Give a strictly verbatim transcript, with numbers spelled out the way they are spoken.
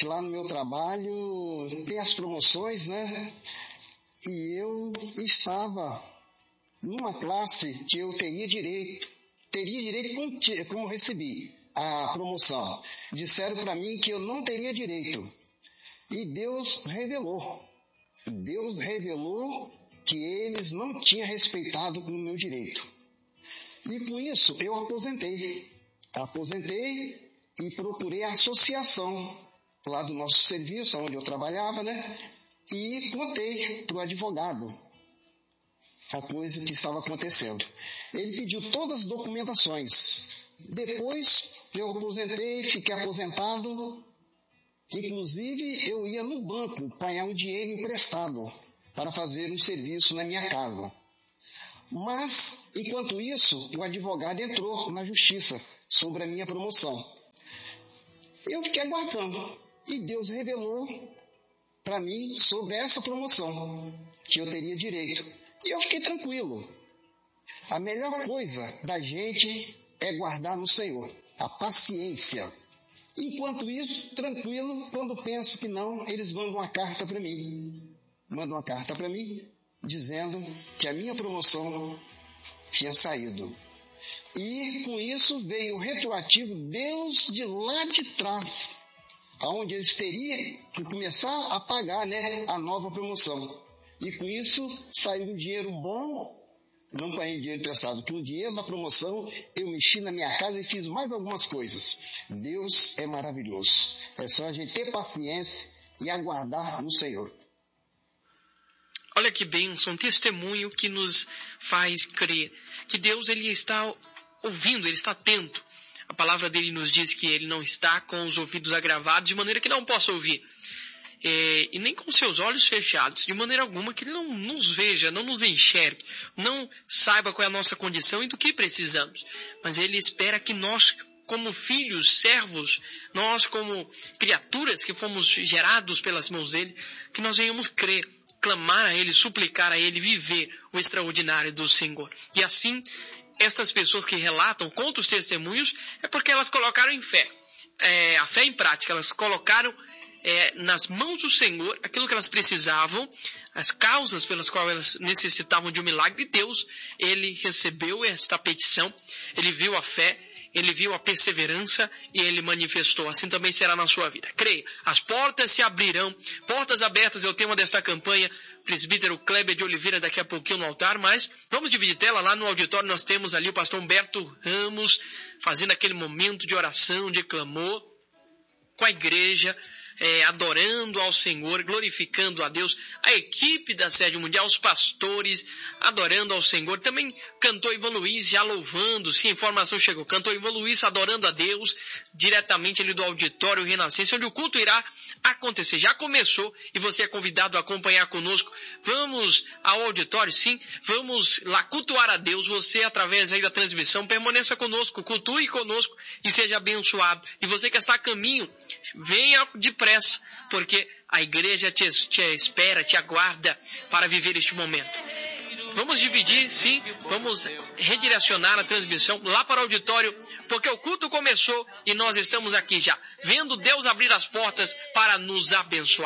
que lá no meu trabalho tem as promoções, né? E eu estava numa classe que eu teria direito, teria direito como, como recebi a promoção. Disseram para mim que eu não teria direito. E Deus revelou. Deus revelou que eles não tinham respeitado o meu direito. E com isso eu aposentei. Aposentei e procurei a associação lá do nosso serviço, onde eu trabalhava, né? E contei para o advogado a coisa que estava acontecendo. Ele pediu todas as documentações. Depois eu aposentei, fiquei aposentado. Inclusive eu ia no banco pagar um dinheiro emprestado para fazer um serviço na minha casa. Mas, enquanto isso, o advogado entrou na justiça sobre a minha promoção. Eu fiquei aguardando e Deus revelou para mim sobre essa promoção, que eu teria direito. E eu fiquei tranquilo. A melhor coisa da gente é guardar no Senhor, a paciência. Enquanto isso, tranquilo, quando penso que não, eles mandam uma carta para mim. Mandam uma carta para mim, dizendo que a minha promoção tinha saído. E com isso veio o retroativo Deus de lá de trás, onde eles teriam que começar a pagar, né, a nova promoção. E com isso saiu um dinheiro bom, não paguei dinheiro emprestado, com o dinheiro da promoção eu mexi na minha casa e fiz mais algumas coisas. Deus é maravilhoso. É só a gente ter paciência e aguardar no Senhor. Olha que bênção, um testemunho que nos faz crer que Deus ele está ouvindo, ele está atento. A palavra dele nos diz que ele não está com os ouvidos agravados de maneira que não possa ouvir. É, e nem com seus olhos fechados, de maneira alguma que ele não nos veja, não nos enxergue, não saiba qual é a nossa condição e do que precisamos. Mas ele espera que nós, como filhos, servos, nós como criaturas que fomos gerados pelas mãos dele, que nós venhamos crer, clamar a ele, suplicar a ele, viver o extraordinário do Senhor. E assim, estas pessoas que relatam, contam os testemunhos, é porque elas colocaram em fé, é, a fé em prática, elas colocaram É, nas mãos do Senhor, aquilo que elas precisavam, as causas pelas quais elas necessitavam de um milagre, e Deus, ele recebeu esta petição, ele viu a fé, ele viu a perseverança e ele manifestou. Assim também será na sua vida. Creia, as portas se abrirão, portas abertas é o tema desta campanha. Presbítero Kleber de Oliveira daqui a pouquinho no altar, mas vamos dividir tela. Lá no auditório nós temos ali o pastor Humberto Ramos fazendo aquele momento de oração, de clamor com a igreja, É, adorando ao Senhor, glorificando a Deus, a equipe da Sede Mundial, os pastores, adorando ao Senhor. Também cantou Ivan Luiz, já louvando, se a informação chegou, cantou Ivan Luiz adorando a Deus, diretamente ali do auditório Renascença, onde o culto irá acontecer. Já começou e você é convidado a acompanhar conosco. Vamos ao auditório, sim, vamos lá cultuar a Deus. Você, através aí da transmissão, permaneça conosco, cultue conosco e seja abençoado. E você que está a caminho, venha depressa, porque a igreja te, te espera, te aguarda para viver este momento. Vamos dividir, sim, vamos redirecionar a transmissão lá para o auditório, porque o culto começou e nós estamos aqui já, vendo Deus abrir as portas para nos abençoar.